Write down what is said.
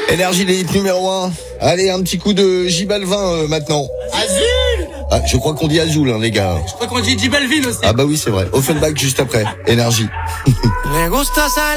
Énergie les hits numéro 1. Allez, un petit coup de J Balvin maintenant. Azul. Ah, je crois qu'on dit Azul, les gars. Je crois qu'on dit J Balvin aussi. Ah bah oui, c'est vrai. Offenbach juste après. Énergie.